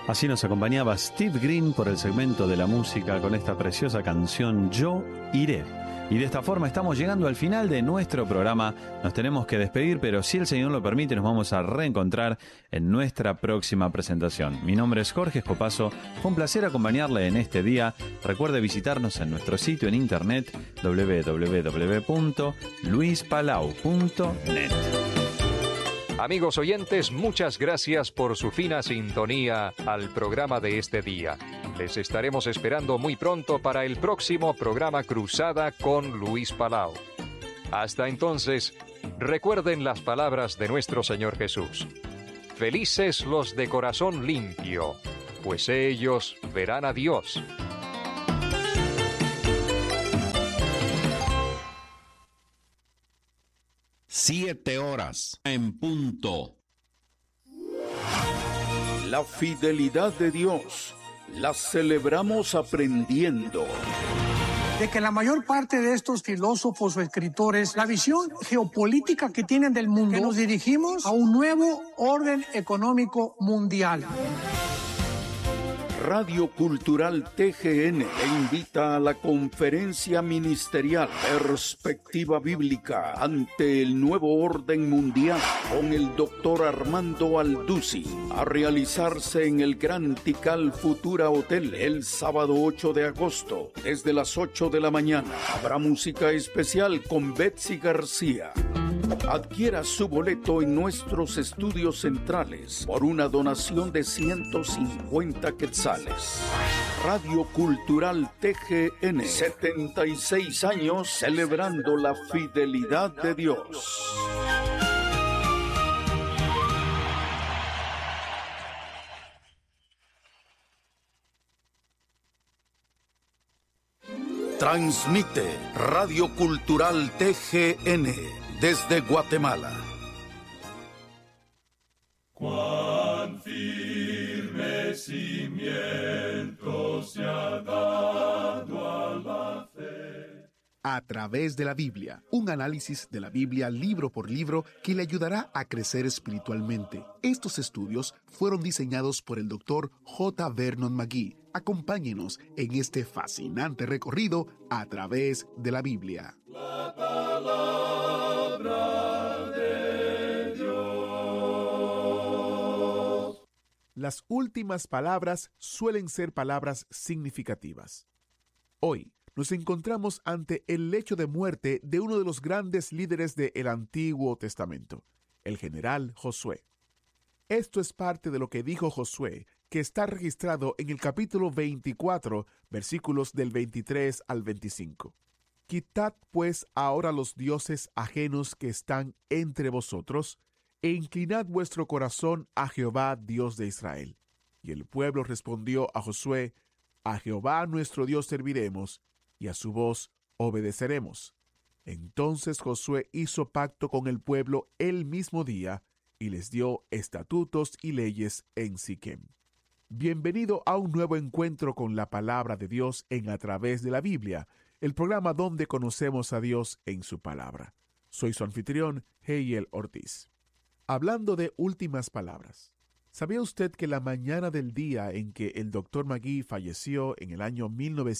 Así nos acompañaba Steve Green por el segmento de la música con esta preciosa canción Yo Iré. Y de esta forma estamos llegando al final de nuestro programa. Nos tenemos que despedir, pero si el Señor lo permite, nos vamos a reencontrar en nuestra próxima presentación. Mi nombre es Jorge Escopazo. Fue un placer acompañarle en este día. Recuerde visitarnos en nuestro sitio en internet www.luispalau.net. Amigos oyentes, muchas gracias por su fina sintonía al programa de este día. Les estaremos esperando muy pronto para el próximo programa Cruzada con Luis Palau. Hasta entonces, recuerden las palabras de nuestro Señor Jesús. Felices los de corazón limpio, pues ellos verán a Dios. Siete horas en punto. La fidelidad de Dios la celebramos aprendiendo. De que la mayor parte de estos filósofos o escritores, la visión geopolítica que tienen del mundo, que nos dirigimos a un nuevo orden económico mundial. Radio Cultural TGN le invita a la conferencia ministerial Perspectiva Bíblica ante el nuevo orden mundial con el doctor Armando Aldusi a realizarse en el Gran Tikal Futura Hotel el sábado 8 de agosto desde las 8 de la mañana. Habrá música especial con Betsy García. Adquiera su boleto en nuestros estudios centrales por una donación de 150 quetzales. Radio Cultural TGN, 76 años celebrando la fidelidad de Dios. Transmite Radio Cultural TGN desde Guatemala. Cuán firme cimiento se ha dado a la fe. A través de la Biblia, un análisis de la Biblia libro por libro que le ayudará a crecer espiritualmente. Estos estudios fueron diseñados por el Dr. J. Vernon McGee. Acompáñenos en este fascinante recorrido a través de la Biblia. La palabra de Dios. Las últimas palabras suelen ser palabras significativas. Hoy nos encontramos ante el lecho de muerte de uno de los grandes líderes del Antiguo Testamento, el general Josué. Esto es parte de lo que dijo Josué, que está registrado en el capítulo 24, versículos del 23 al 25. Quitad pues ahora los dioses ajenos que están entre vosotros, e inclinad vuestro corazón a Jehová, Dios de Israel. Y el pueblo respondió a Josué: a Jehová nuestro Dios serviremos, y a su voz obedeceremos. Entonces Josué hizo pacto con el pueblo el mismo día, y les dio estatutos y leyes en Siquem. Bienvenido a un nuevo encuentro con la palabra de Dios en A Través de la Biblia, el programa donde conocemos a Dios en su palabra. Soy su anfitrión, Heiel Ortiz. Hablando de últimas palabras, ¿sabía usted que la mañana del día en que el Dr. McGee falleció en el año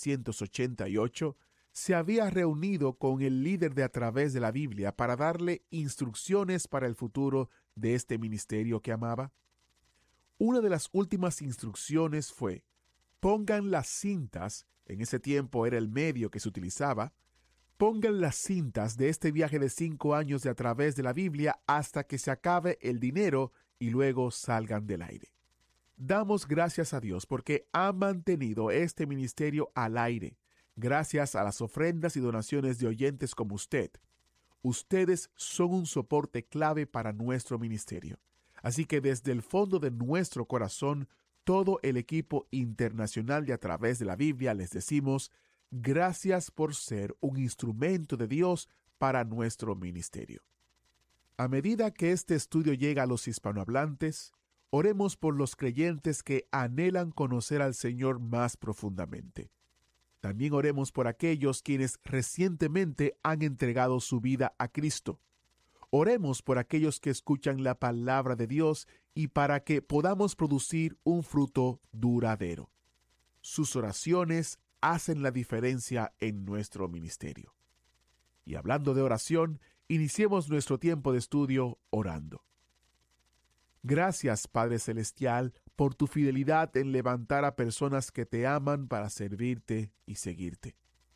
1988, se había reunido con el líder de A Través de la Biblia para darle instrucciones para el futuro de este ministerio que amaba? Una de las últimas instrucciones fue: pongan las cintas, en ese tiempo era el medio que se utilizaba, pongan las cintas de este viaje de 5 años de A Través de la Biblia hasta que se acabe el dinero y luego salgan del aire. Damos gracias a Dios porque ha mantenido este ministerio al aire, gracias a las ofrendas y donaciones de oyentes como usted. Ustedes son un soporte clave para nuestro ministerio. Así que desde el fondo de nuestro corazón, todo el equipo internacional de A Través de la Biblia les decimos: gracias por ser un instrumento de Dios para nuestro ministerio. A medida que este estudio llega a los hispanohablantes, oremos por los creyentes que anhelan conocer al Señor más profundamente. También oremos por aquellos quienes recientemente han entregado su vida a Cristo. Oremos por aquellos que escuchan la palabra de Dios y para que podamos producir un fruto duradero. Sus oraciones hacen la diferencia en nuestro ministerio. Y hablando de oración, iniciemos nuestro tiempo de estudio orando. Gracias, Padre Celestial, por tu fidelidad en levantar a personas que te aman para servirte y seguirte.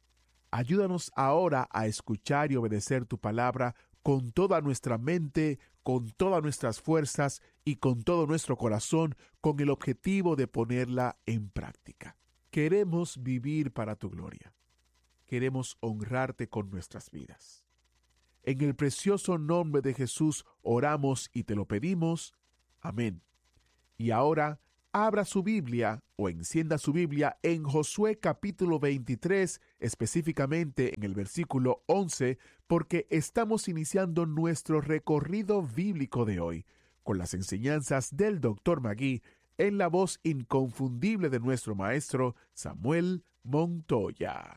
Ayúdanos ahora a escuchar y obedecer tu palabra con toda nuestra mente, con todas nuestras fuerzas y con todo nuestro corazón, con el objetivo de ponerla en práctica. Queremos vivir para tu gloria. Queremos honrarte con nuestras vidas. En el precioso nombre de Jesús oramos y te lo pedimos. Amén. Y ahora, abra su Biblia o encienda su Biblia en Josué capítulo 23, específicamente en el versículo 11, porque estamos iniciando nuestro recorrido bíblico de hoy, con las enseñanzas del Dr. Magui, en la voz inconfundible de nuestro maestro Samuel Montoya.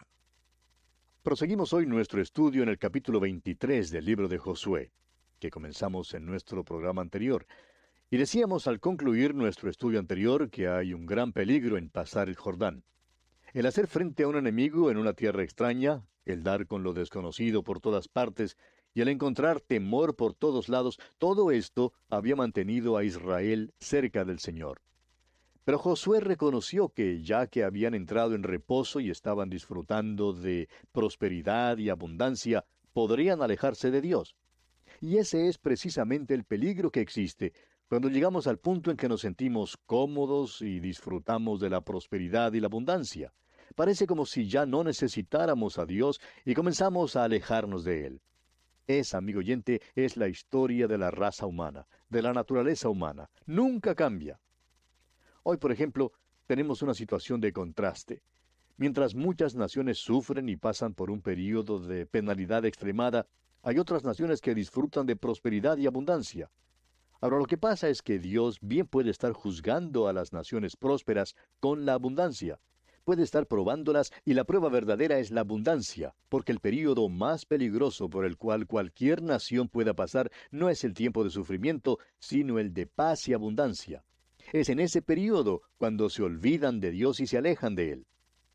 Proseguimos hoy nuestro estudio en el capítulo 23 del libro de Josué, que comenzamos en nuestro programa anterior. Y decíamos al concluir nuestro estudio anterior que hay un gran peligro en pasar el Jordán. El hacer frente a un enemigo en una tierra extraña, el dar con lo desconocido por todas partes y el encontrar temor por todos lados, todo esto había mantenido a Israel cerca del Señor. Pero Josué reconoció que ya que habían entrado en reposo y estaban disfrutando de prosperidad y abundancia, podrían alejarse de Dios. Y ese es precisamente el peligro que existe cuando llegamos al punto en que nos sentimos cómodos y disfrutamos de la prosperidad y la abundancia. Parece como si ya no necesitáramos a Dios y comenzamos a alejarnos de Él. Esa, amigo oyente, es la historia de la raza humana, de la naturaleza humana. Nunca cambia. Hoy, por ejemplo, tenemos una situación de contraste. Mientras muchas naciones sufren y pasan por un período de penalidad extremada, hay otras naciones que disfrutan de prosperidad y abundancia. Ahora, lo que pasa es que Dios bien puede estar juzgando a las naciones prósperas con la abundancia. Puede estar probándolas y la prueba verdadera es la abundancia, porque el período más peligroso por el cual cualquier nación pueda pasar no es el tiempo de sufrimiento, sino el de paz y abundancia. Es en ese período cuando se olvidan de Dios y se alejan de Él.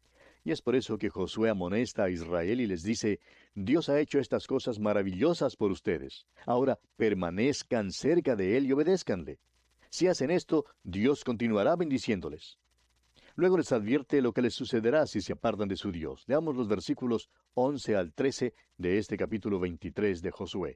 Y es por eso que Josué amonesta a Israel y les dice: Dios ha hecho estas cosas maravillosas por ustedes. Ahora permanezcan cerca de Él y obedézcanle. Si hacen esto, Dios continuará bendiciéndoles. Luego les advierte lo que les sucederá si se apartan de su Dios. Leamos los versículos 11 al 13 de este capítulo 23 de Josué.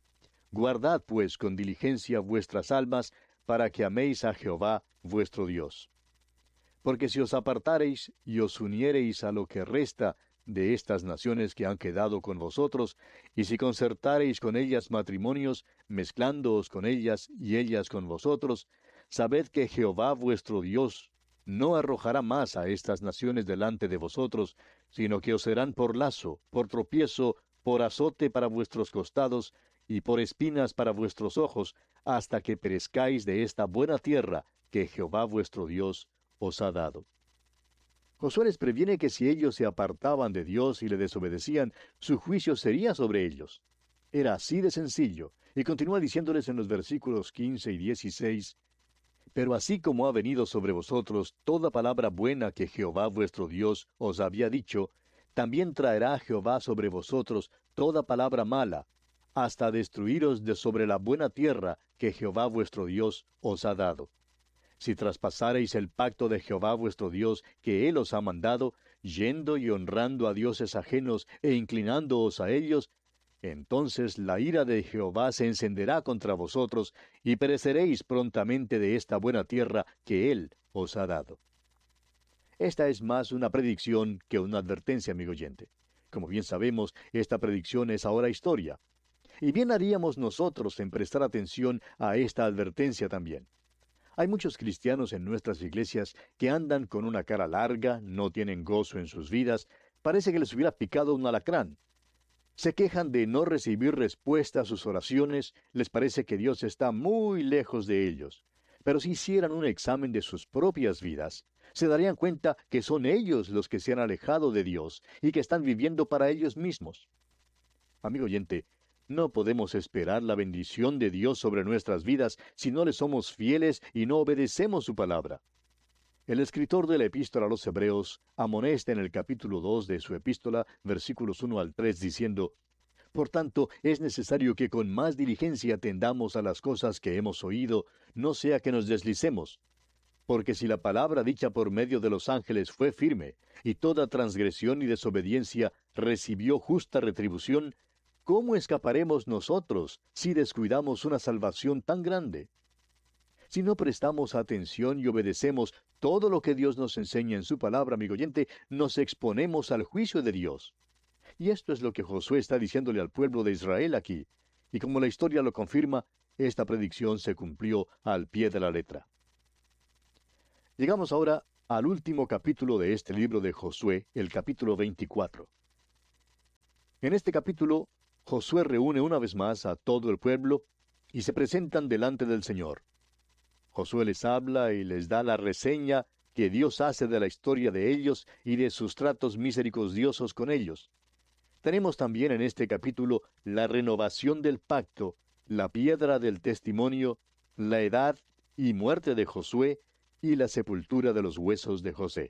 Guardad pues con diligencia vuestras almas, para que améis a Jehová vuestro Dios. Porque si os apartareis y os uniereis a lo que resta de estas naciones que han quedado con vosotros, y si concertareis con ellas matrimonios, mezclándoos con ellas y ellas con vosotros, sabed que Jehová vuestro Dios no arrojará más a estas naciones delante de vosotros, sino que os serán por lazo, por tropiezo, por azote para vuestros costados, y por espinas para vuestros ojos, hasta que perezcáis de esta buena tierra que Jehová vuestro Dios os ha dado. Josué les previene que si ellos se apartaban de Dios y le desobedecían, su juicio sería sobre ellos. Era así de sencillo, y continúa diciéndoles en los versículos 15 y 16, Pero así como ha venido sobre vosotros toda palabra buena que Jehová vuestro Dios os había dicho, también traerá Jehová sobre vosotros toda palabra mala, hasta destruiros de sobre la buena tierra que Jehová vuestro Dios os ha dado. Si traspasareis el pacto de Jehová vuestro Dios que Él os ha mandado, yendo y honrando a dioses ajenos e inclinándoos a ellos, entonces la ira de Jehová se encenderá contra vosotros, y pereceréis prontamente de esta buena tierra que Él os ha dado. Esta es más una predicción que una advertencia, amigo oyente. Como bien sabemos, esta predicción es ahora historia. Y bien haríamos nosotros en prestar atención a esta advertencia también. Hay muchos cristianos en nuestras iglesias que andan con una cara larga, no tienen gozo en sus vidas, parece que les hubiera picado un alacrán. Se quejan de no recibir respuesta a sus oraciones, les parece que Dios está muy lejos de ellos. Pero si hicieran un examen de sus propias vidas, se darían cuenta que son ellos los que se han alejado de Dios y que están viviendo para ellos mismos. Amigo oyente, No podemos esperar la bendición de Dios sobre nuestras vidas si no le somos fieles y no obedecemos su palabra. El escritor de la epístola a los Hebreos amonesta en el capítulo 2 de su epístola, versículos 1 al 3, diciendo: Por tanto, es necesario que con más diligencia atendamos a las cosas que hemos oído, no sea que nos deslicemos. Porque si la palabra dicha por medio de los ángeles fue firme, y toda transgresión y desobediencia recibió justa retribución, ¿cómo escaparemos nosotros si descuidamos una salvación tan grande? Si no prestamos atención y obedecemos todo lo que Dios nos enseña en su palabra, amigo oyente, nos exponemos al juicio de Dios. Y esto es lo que Josué está diciéndole al pueblo de Israel aquí. Y como la historia lo confirma, esta predicción se cumplió al pie de la letra. Llegamos ahora al último capítulo de este libro de Josué, el capítulo 24. En este capítulo, Josué reúne una vez más a todo el pueblo y se presentan delante del Señor. Josué les habla y les da la reseña que Dios hace de la historia de ellos y de sus tratos misericordiosos con ellos. Tenemos también en este capítulo la renovación del pacto, la piedra del testimonio, la edad y muerte de Josué y la sepultura de los huesos de José.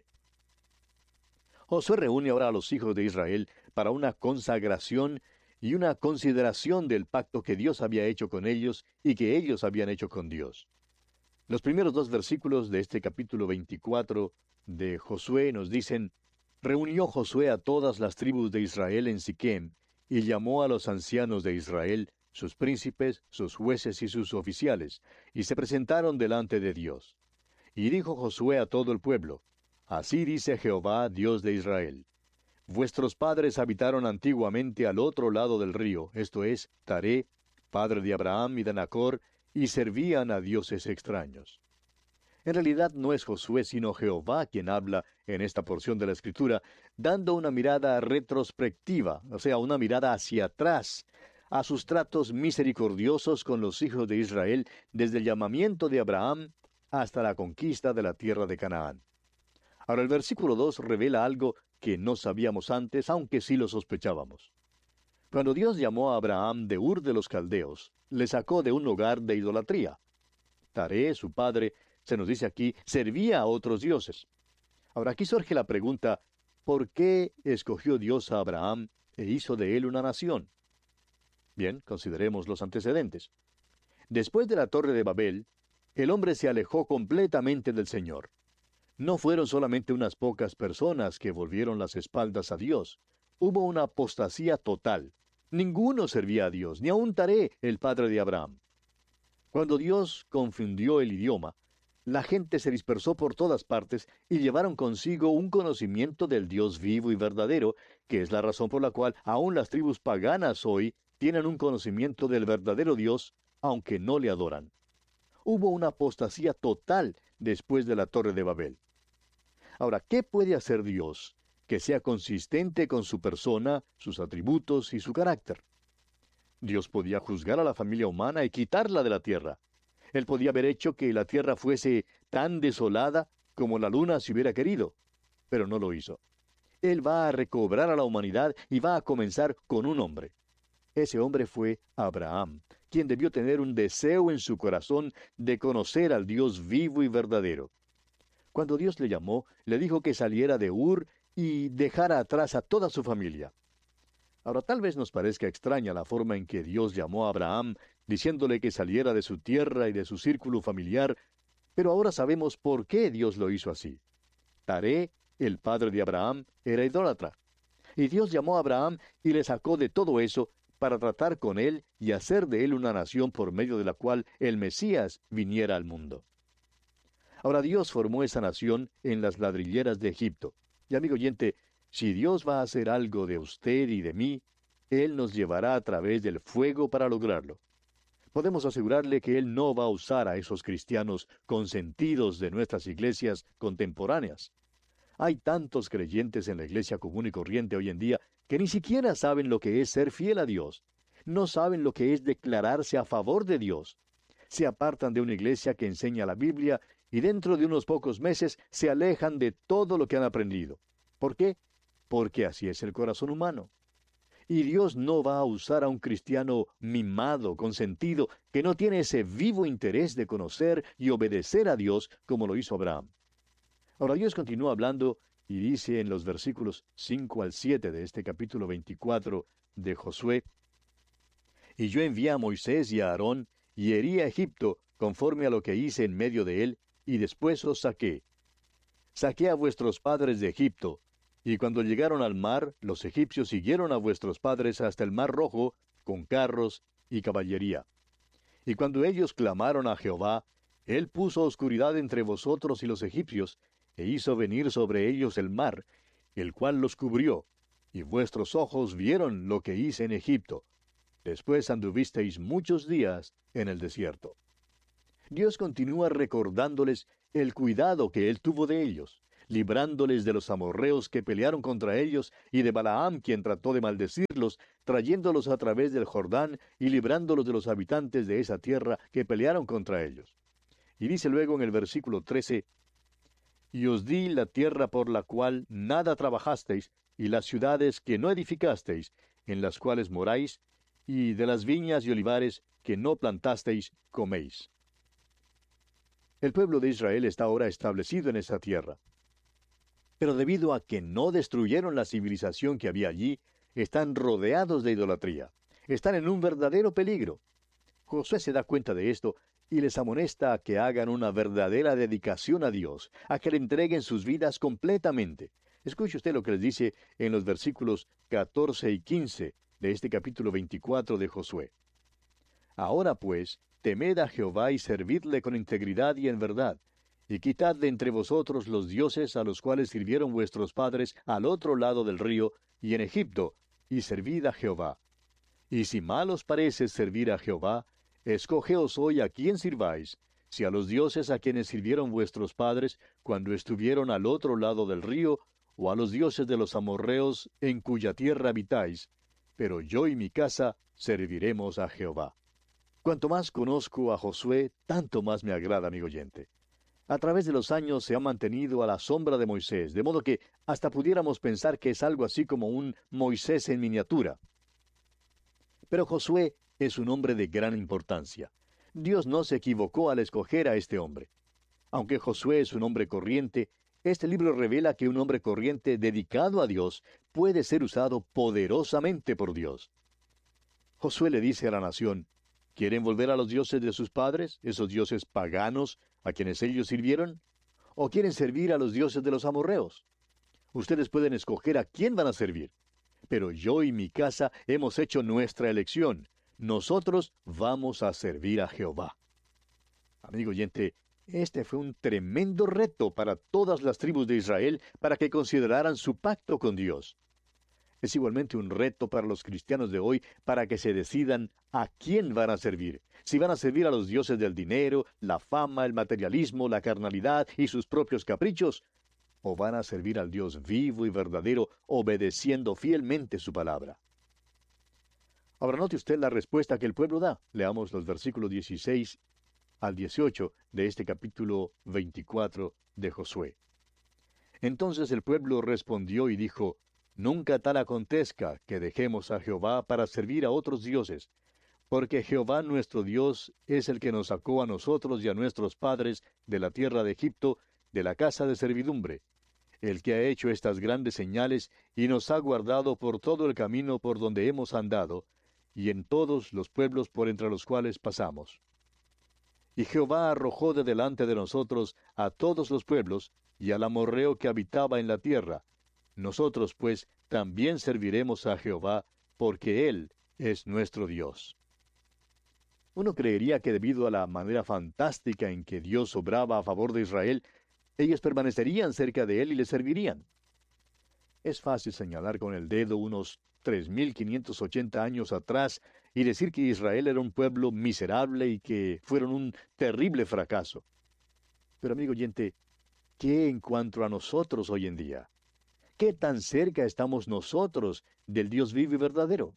Josué reúne ahora a los hijos de Israel para una consagración y una consideración del pacto que Dios había hecho con ellos y que ellos habían hecho con Dios. Los primeros 2 versículos de este capítulo 24 de Josué nos dicen: Reunió Josué a todas las tribus de Israel en Siquem, y llamó a los ancianos de Israel, sus príncipes, sus jueces y sus oficiales, y se presentaron delante de Dios. Y dijo Josué a todo el pueblo: Así dice Jehová, Dios de Israel: Vuestros padres habitaron antiguamente al otro lado del río, esto es, Taré, padre de Abraham y de Nacor, y servían a dioses extraños. En realidad no es Josué sino Jehová quien habla en esta porción de la Escritura, dando una mirada retrospectiva, o sea, una mirada hacia atrás, a sus tratos misericordiosos con los hijos de Israel desde el llamamiento de Abraham hasta la conquista de la tierra de Canaán. Ahora el versículo 2 revela algo que no sabíamos antes, aunque sí lo sospechábamos. Cuando Dios llamó a Abraham de Ur de los Caldeos, le sacó de un hogar de idolatría. Taré, su padre, se nos dice aquí, servía a otros dioses. Ahora aquí surge la pregunta: ¿por qué escogió Dios a Abraham e hizo de él una nación? Bien, consideremos los antecedentes. Después de la Torre de Babel, el hombre se alejó completamente del Señor. No fueron solamente unas pocas personas que volvieron las espaldas a Dios. Hubo una apostasía total. Ninguno servía a Dios, ni aun Taré, el padre de Abraham. Cuando Dios confundió el idioma, la gente se dispersó por todas partes y llevaron consigo un conocimiento del Dios vivo y verdadero, que es la razón por la cual aún las tribus paganas hoy tienen un conocimiento del verdadero Dios, aunque no le adoran. Hubo una apostasía total después de la Torre de Babel. Ahora, ¿qué puede hacer Dios que sea consistente con su persona, sus atributos y su carácter? Dios podía juzgar a la familia humana y quitarla de la tierra. Él podía haber hecho que la tierra fuese tan desolada como la luna si hubiera querido, pero no lo hizo. Él va a recobrar a la humanidad y va a comenzar con un hombre. Ese hombre fue Abraham, quien debió tener un deseo en su corazón de conocer al Dios vivo y verdadero. Cuando Dios le llamó, le dijo que saliera de Ur y dejara atrás a toda su familia. Ahora, tal vez nos parezca extraña la forma en que Dios llamó a Abraham, diciéndole que saliera de su tierra y de su círculo familiar, pero ahora sabemos por qué Dios lo hizo así. Taré, el padre de Abraham, era idólatra. Y Dios llamó a Abraham y le sacó de todo eso para tratar con él y hacer de él una nación por medio de la cual el Mesías viniera al mundo. Ahora Dios formó esa nación en las ladrilleras de Egipto. Y amigo oyente, si Dios va a hacer algo de usted y de mí, Él nos llevará a través del fuego para lograrlo. Podemos asegurarle que Él no va a usar a esos cristianos consentidos de nuestras iglesias contemporáneas. Hay tantos creyentes en la iglesia común y corriente hoy en día que ni siquiera saben lo que es ser fiel a Dios. No saben lo que es declararse a favor de Dios. Se apartan de una iglesia que enseña la Biblia y dentro de unos pocos meses se alejan de todo lo que han aprendido. ¿Por qué? Porque así es el corazón humano. Y Dios no va a usar a un cristiano mimado, consentido, que no tiene ese vivo interés de conocer y obedecer a Dios como lo hizo Abraham. Ahora Dios continúa hablando y dice en los versículos 5 al 7 de este capítulo 24 de Josué: Y yo envié a Moisés y a Aarón, y herí a Egipto, conforme a lo que hice en medio de él, y después os saqué. Saqué a vuestros padres de Egipto, y cuando llegaron al mar, los egipcios siguieron a vuestros padres hasta el mar Rojo, con carros y caballería. Y cuando ellos clamaron a Jehová, él puso oscuridad entre vosotros y los egipcios, e hizo venir sobre ellos el mar, el cual los cubrió, y vuestros ojos vieron lo que hice en Egipto. Después anduvisteis muchos días en el desierto. Dios continúa recordándoles el cuidado que él tuvo de ellos, librándoles de los amorreos que pelearon contra ellos y de Balaam, quien trató de maldecirlos, trayéndolos a través del Jordán y librándolos de los habitantes de esa tierra que pelearon contra ellos. Y dice luego en el versículo 13: Y os di la tierra por la cual nada trabajasteis, y las ciudades que no edificasteis, en las cuales moráis, y de las viñas y olivares que no plantasteis, coméis. El pueblo de Israel está ahora establecido en esa tierra. Pero debido a que no destruyeron la civilización que había allí, están rodeados de idolatría. Están en un verdadero peligro. Josué se da cuenta de esto y les amonesta a que hagan una verdadera dedicación a Dios, a que le entreguen sus vidas completamente. Escuche usted lo que les dice en los versículos 14 y 15 de este capítulo 24 de Josué. Ahora pues, temed a Jehová y servidle con integridad y en verdad, y quitad de entre vosotros los dioses a los cuales sirvieron vuestros padres al otro lado del río y en Egipto, y servid a Jehová. Y si mal os parece servir a Jehová, escogeos hoy a quién sirváis, si a los dioses a quienes sirvieron vuestros padres cuando estuvieron al otro lado del río, o a los dioses de los amorreos en cuya tierra habitáis, pero yo y mi casa serviremos a Jehová. Cuanto más conozco a Josué, tanto más me agrada, amigo oyente. A través de los años se ha mantenido a la sombra de Moisés, de modo que hasta pudiéramos pensar que es algo así como un Moisés en miniatura. Pero Josué es un hombre de gran importancia. Dios no se equivocó al escoger a este hombre. Aunque Josué es un hombre corriente, este libro revela que un hombre corriente dedicado a Dios puede ser usado poderosamente por Dios. Josué le dice a la nación: ¿quieren volver a los dioses de sus padres, esos dioses paganos a quienes ellos sirvieron? ¿O quieren servir a los dioses de los amorreos? Ustedes pueden escoger a quién van a servir. Pero yo y mi casa hemos hecho nuestra elección. Nosotros vamos a servir a Jehová. Amigo oyente, este fue un tremendo reto para todas las tribus de Israel para que consideraran su pacto con Dios. Es igualmente un reto para los cristianos de hoy para que se decidan a quién van a servir. Si van a servir a los dioses del dinero, la fama, el materialismo, la carnalidad y sus propios caprichos, o van a servir al Dios vivo y verdadero, obedeciendo fielmente su palabra. Ahora note usted la respuesta que el pueblo da. Leamos los versículos 16 al 18 de este capítulo 24 de Josué. Entonces el pueblo respondió y dijo: Nunca tal acontezca que dejemos a Jehová para servir a otros dioses, porque Jehová nuestro Dios es el que nos sacó a nosotros y a nuestros padres de la tierra de Egipto, de la casa de servidumbre, el que ha hecho estas grandes señales y nos ha guardado por todo el camino por donde hemos andado, y en todos los pueblos por entre los cuales pasamos. Y Jehová arrojó de delante de nosotros a todos los pueblos, y al amorreo que habitaba en la tierra. Nosotros, pues, también serviremos a Jehová, porque Él es nuestro Dios. Uno creería que debido a la manera fantástica en que Dios obraba a favor de Israel, ellos permanecerían cerca de Él y le servirían. Es fácil señalar con el dedo unos 3.580 años atrás y decir que Israel era un pueblo miserable y que fueron un terrible fracaso. Pero amigo oyente, ¿qué en cuanto a nosotros hoy en día? ¿Qué tan cerca estamos nosotros del Dios vivo y verdadero?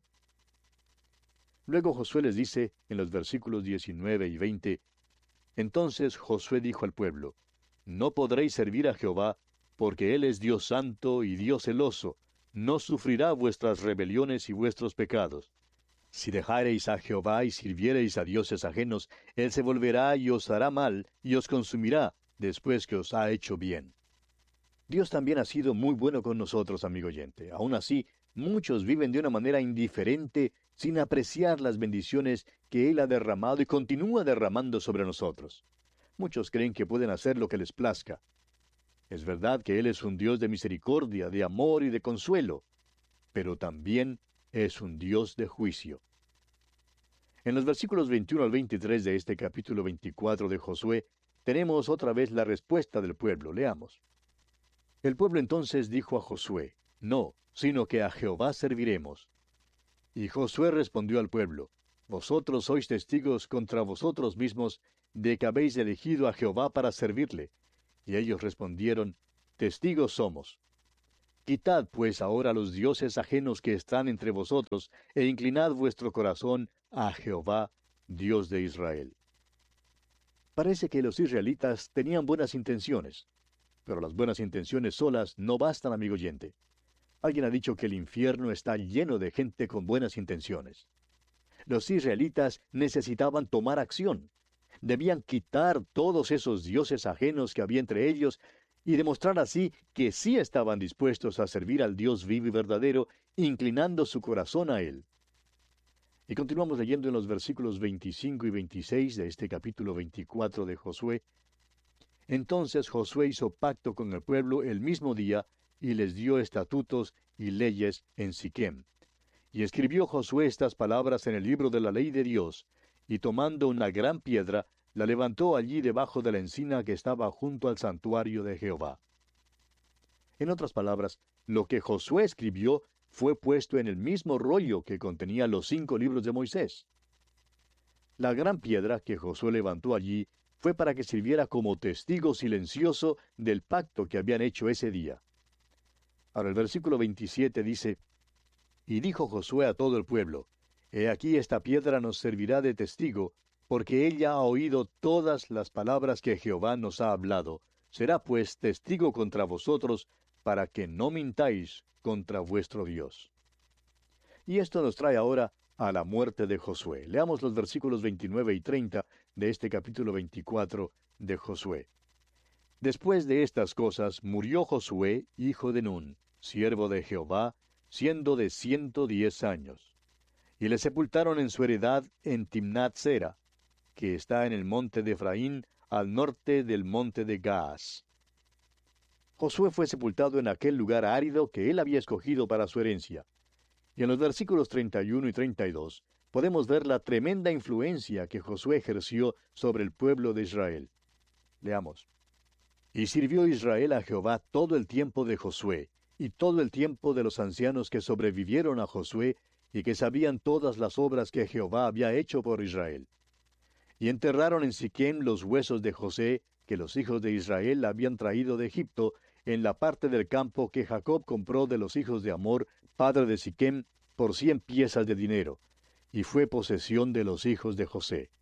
Luego Josué les dice en los versículos 19 y 20, Entonces Josué dijo al pueblo: No podréis servir a Jehová, porque Él es Dios santo y Dios celoso, no sufrirá vuestras rebeliones y vuestros pecados. Si dejareis a Jehová y sirviereis a dioses ajenos, Él se volverá y os hará mal, y os consumirá, después que os ha hecho bien. Dios también ha sido muy bueno con nosotros, amigo oyente. Aún así, muchos viven de una manera indiferente, sin apreciar las bendiciones que Él ha derramado y continúa derramando sobre nosotros. Muchos creen que pueden hacer lo que les plazca. Es verdad que Él es un Dios de misericordia, de amor y de consuelo, pero también es un Dios de juicio. En los versículos 21 al 23 de este capítulo 24 de Josué, tenemos otra vez la respuesta del pueblo. Leamos. El pueblo entonces dijo a Josué, no, sino que a Jehová serviremos. Y Josué respondió al pueblo, vosotros sois testigos contra vosotros mismos de que habéis elegido a Jehová para servirle. Y ellos respondieron, testigos somos. Quitad pues ahora los dioses ajenos que están entre vosotros, e inclinad vuestro corazón a Jehová, Dios de Israel. Parece que los israelitas tenían buenas intenciones, pero las buenas intenciones solas no bastan, amigo oyente. Alguien ha dicho que el infierno está lleno de gente con buenas intenciones. Los israelitas necesitaban tomar acción. Debían quitar todos esos dioses ajenos que había entre ellos y demostrar así que sí estaban dispuestos a servir al Dios vivo y verdadero, inclinando su corazón a Él. Y continuamos leyendo en los versículos 25 y 26 de este capítulo 24 de Josué. Entonces Josué hizo pacto con el pueblo el mismo día, y les dio estatutos y leyes en Siquem. Y escribió Josué estas palabras en el libro de la ley de Dios, y tomando una gran piedra, la levantó allí debajo de la encina que estaba junto al santuario de Jehová. En otras palabras, lo que Josué escribió fue puesto en el mismo rollo que contenía los 5 libros de Moisés. La gran piedra que Josué levantó allí fue para que sirviera como testigo silencioso del pacto que habían hecho ese día. Ahora el versículo 27 dice, y dijo Josué a todo el pueblo, he aquí esta piedra nos servirá de testigo, porque ella ha oído todas las palabras que Jehová nos ha hablado. Será pues testigo contra vosotros, para que no mintáis contra vuestro Dios. Y esto nos trae ahora a la muerte de Josué. Leamos los versículos 29 y 30 de este capítulo 24 de Josué. Después de estas cosas murió Josué, hijo de Nun, siervo de Jehová, siendo de 110 años. Y le sepultaron en su heredad en Timnat-Sera, que está en el monte de Efraín, al norte del monte de Gaas. Josué fue sepultado en aquel lugar árido que él había escogido para su herencia. Y en los versículos 31 y 32 podemos ver la tremenda influencia que Josué ejerció sobre el pueblo de Israel. Leamos. Y sirvió Israel a Jehová todo el tiempo de Josué, y todo el tiempo de los ancianos que sobrevivieron a Josué, y que sabían todas las obras que Jehová había hecho por Israel. Y enterraron en Siquem los huesos de José, que los hijos de Israel habían traído de Egipto, en la parte del campo que Jacob compró de los hijos de Amor, padre de Siquem, por 100 piezas de dinero, y fue posesión de los hijos de José.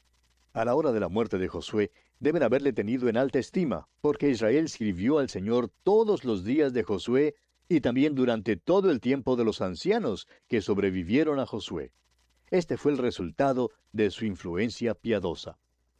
A la hora de la muerte de Josué, deben haberle tenido en alta estima, porque Israel sirvió al Señor todos los días de Josué, y también durante todo el tiempo de los ancianos que sobrevivieron a Josué. Este fue el resultado de su influencia piadosa.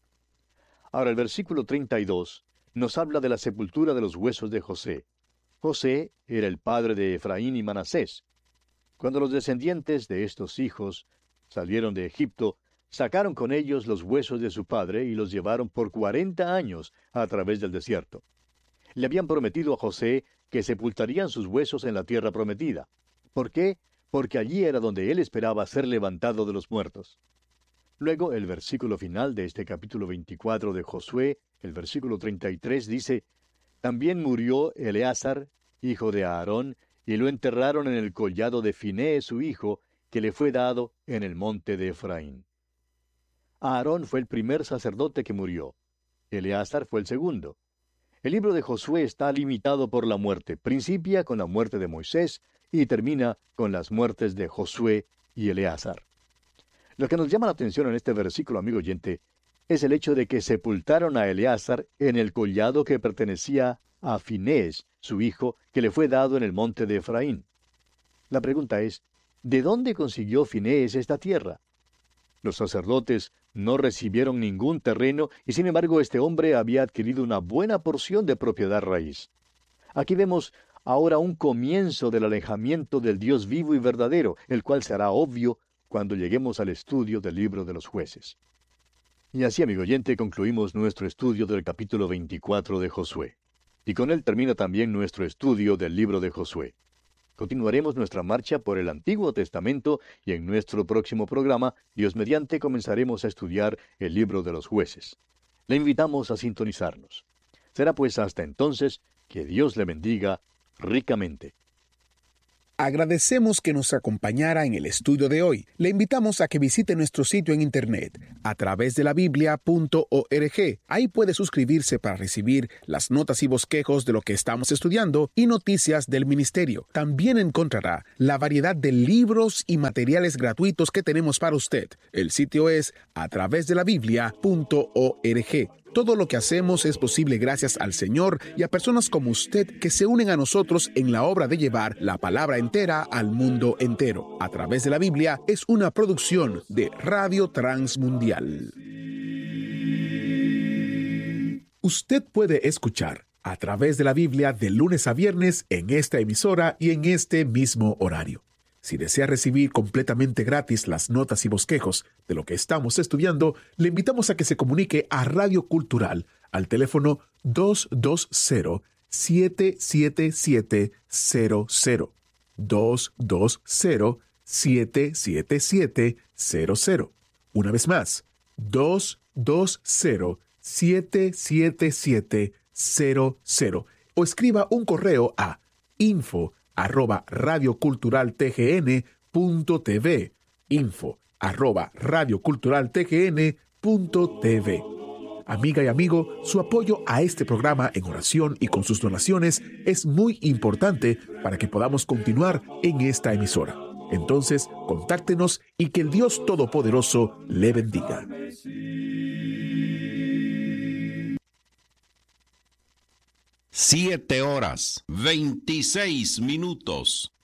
Ahora el versículo 32 nos habla de la sepultura de los huesos de José. José era el padre de Efraín y Manasés. Cuando los descendientes de estos hijos salieron de Egipto, sacaron con ellos los huesos de su padre y los llevaron por 40 años a través del desierto. Le habían prometido a José que sepultarían sus huesos en la tierra prometida. ¿Por qué? Porque allí era donde él esperaba ser levantado de los muertos. Luego, el versículo final de este capítulo 24 de Josué, el versículo 33, dice, también murió Eleazar, hijo de Aarón, y lo enterraron en el collado de Finees su hijo, que le fue dado en el monte de Efraín. Aarón fue el primer sacerdote que murió. Eleazar fue el segundo. El libro de Josué está limitado por la muerte. Principia con la muerte de Moisés y termina con las muertes de Josué y Eleazar. Lo que nos llama la atención en este versículo, amigo oyente, es el hecho de que sepultaron a Eleazar en el collado que pertenecía a Finees, su hijo, que le fue dado en el monte de Efraín. La pregunta es, ¿de dónde consiguió Finees esta tierra? Los sacerdotes no recibieron ningún terreno y sin embargo este hombre había adquirido una buena porción de propiedad raíz. Aquí vemos ahora un comienzo del alejamiento del Dios vivo y verdadero, el cual será obvio cuando lleguemos al estudio del libro de los Jueces. Y así, amigo oyente, concluimos nuestro estudio del capítulo 24 de Josué. Y con él termina también nuestro estudio del libro de Josué. Continuaremos nuestra marcha por el Antiguo Testamento y en nuestro próximo programa, Dios mediante, comenzaremos a estudiar el libro de los Jueces. Le invitamos a sintonizarnos. Será pues hasta entonces que Dios le bendiga ricamente. Agradecemos que nos acompañara en el estudio de hoy. Le invitamos a que visite nuestro sitio en internet a través de la Biblia.org. Ahí puede suscribirse para recibir las notas y bosquejos de lo que estamos estudiando y noticias del ministerio. También encontrará la variedad de libros y materiales gratuitos que tenemos para usted. El sitio es a través de la Biblia.org. Todo lo que hacemos es posible gracias al Señor y a personas como usted que se unen a nosotros en la obra de llevar la palabra entera al mundo entero. A través de la Biblia es una producción de Radio Transmundial. Usted puede escuchar a través de la Biblia de lunes a viernes en esta emisora y en este mismo horario. Si desea recibir completamente gratis las notas y bosquejos de lo que estamos estudiando, le invitamos a que se comunique a Radio Cultural al teléfono 220-777-00. 220-777-00. Una vez más, 220-777-00. O escriba un correo a info@radioculturaltgn.tv, info@radioculturaltgn.tv. Amiga y amigo, su apoyo a este programa en oración y con sus donaciones es muy importante para que podamos continuar en esta emisora. Entonces, contáctenos y que el Dios Todopoderoso le bendiga. Siete horas, 26 minutos.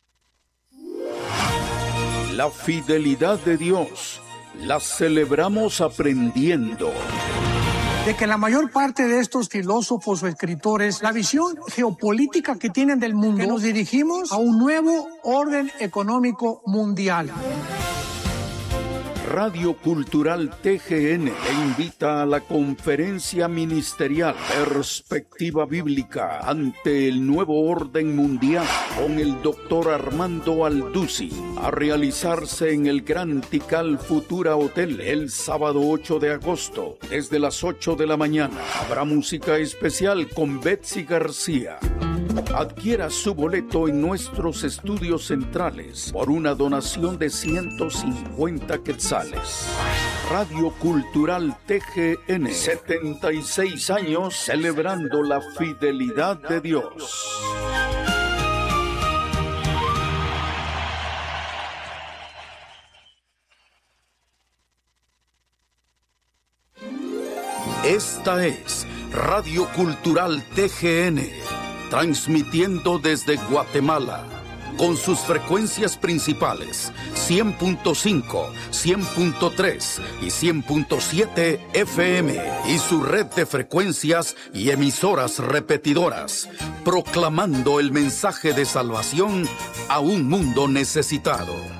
La fidelidad de Dios la celebramos aprendiendo. De que la mayor parte de estos filósofos o escritores, la visión geopolítica que tienen del mundo, que nos dirigimos a un nuevo orden económico mundial. Radio Cultural TGN le invita a la conferencia ministerial Perspectiva Bíblica ante el nuevo orden mundial con el Dr. Armando Aldusi a realizarse en el Gran Tikal Futura Hotel el sábado 8 de agosto desde las 8 de la mañana. Habrá música especial con Betsy García. Adquiera su boleto en nuestros estudios centrales por una donación de 150 quetzales. Radio Cultural TGN, 76 años celebrando la fidelidad de Dios. Esta es Radio Cultural TGN, transmitiendo desde Guatemala, con sus frecuencias principales 100.5, 100.3 y 100.7 FM y su red de frecuencias y emisoras repetidoras, proclamando el mensaje de salvación a un mundo necesitado.